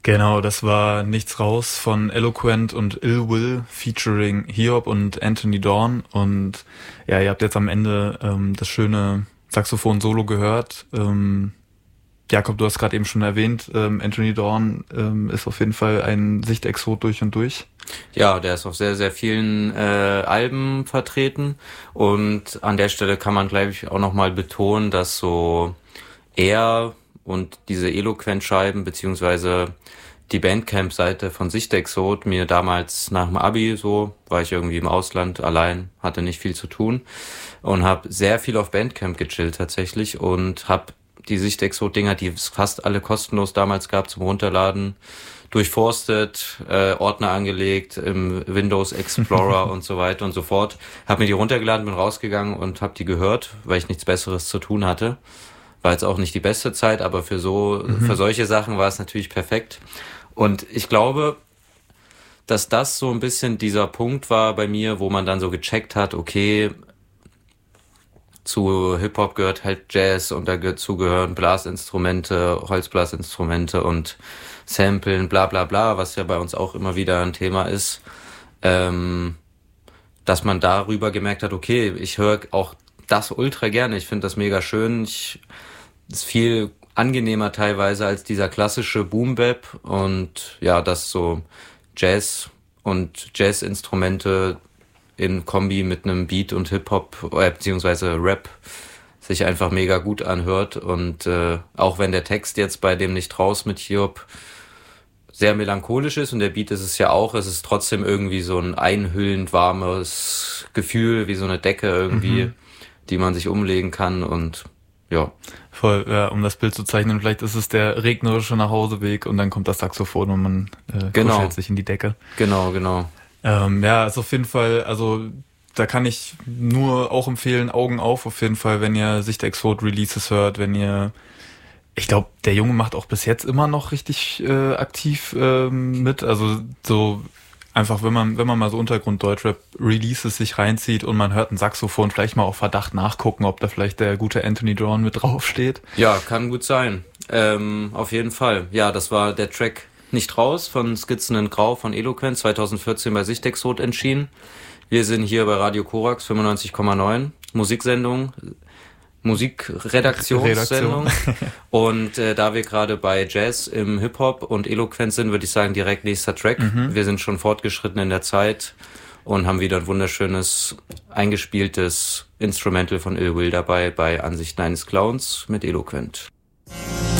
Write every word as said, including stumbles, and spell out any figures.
Genau, das war Nichts raus von Eloquent und Ill Will featuring Hiob und Anthony Dorn. Und ja, ihr habt jetzt am Ende ähm, das schöne Saxophon-Solo gehört. Ähm, Jakob, du hast gerade eben schon erwähnt, ähm, Anthony Dorn ähm, ist auf jeden Fall ein Sichtexot durch und durch. Ja, der ist auf sehr, sehr vielen äh, Alben vertreten. Und an der Stelle kann man, glaube ich, auch nochmal betonen, dass so er und diese Eloquent-Scheiben beziehungsweise die Bandcamp-Seite von Sichtexot mir damals nach dem Abi, so war ich irgendwie im Ausland allein, hatte nicht viel zu tun und habe sehr viel auf Bandcamp gechillt tatsächlich und habe die Sichtexot-Dinger, die es fast alle kostenlos damals gab zum Runterladen, durchforstet, äh, Ordner angelegt im Windows Explorer und so weiter und so fort. Habe mir die runtergeladen, bin rausgegangen und habe die gehört, weil ich nichts Besseres zu tun hatte. War jetzt auch nicht die beste Zeit, aber für so mhm. für solche Sachen war es natürlich perfekt. Und ich glaube, dass das so ein bisschen dieser Punkt war bei mir, wo man dann so gecheckt hat, okay, zu Hip-Hop gehört halt Jazz und dazu gehören Blasinstrumente, Holzblasinstrumente und Samplen, bla bla bla, was ja bei uns auch immer wieder ein Thema ist, ähm, dass man darüber gemerkt hat, okay, ich höre auch das ultra gerne, ich finde das mega schön, ich ist viel angenehmer teilweise als dieser klassische Boom-Bap und ja, dass so Jazz und Jazz-Instrumente in Kombi mit einem Beat und Hip-Hop äh, beziehungsweise Rap sich einfach mega gut anhört und äh, auch wenn der Text jetzt bei dem Nicht raus mit Hiob sehr melancholisch ist und der Beat ist es ja auch, es ist trotzdem irgendwie so ein einhüllend warmes Gefühl, wie so eine Decke irgendwie, mhm. die man sich umlegen kann und ja. Voll, ja, um das Bild zu zeichnen, vielleicht ist es der regnerische Nachhauseweg und dann kommt das Saxophon und man äh, genau. kuschelt sich in die Decke. Genau, genau. Ähm, ja, ist auf jeden Fall, also da kann ich nur auch empfehlen, Augen auf auf jeden Fall, wenn ihr Sichtexot Releases hört, wenn ihr, ich glaube, der Junge macht auch bis jetzt immer noch richtig äh, aktiv ähm, mit, also so einfach, wenn man wenn man mal so Untergrund-Deutschrap-Releases sich reinzieht und man hört ein Saxophon, vielleicht mal auf Verdacht nachgucken, ob da vielleicht der gute Anthony Dorn mit draufsteht. Ja, kann gut sein. Ähm, auf jeden Fall. Ja, das war der Track Nicht raus von Skizzen in Grau von Eloquent, zwanzig vierzehn bei Sichtexot erschienen. Wir sind hier bei Radio Korax fünfundneunzig Komma neun, Musiksendung, Musikredaktionssendung. Und äh, da wir gerade bei Jazz im Hip-Hop und Eloquent sind, würde ich sagen, direkt nächster Track. Mhm. Wir sind schon fortgeschritten in der Zeit und haben wieder ein wunderschönes, eingespieltes Instrumental von Ill Will dabei bei Ansichten eines Clowns mit Eloquent.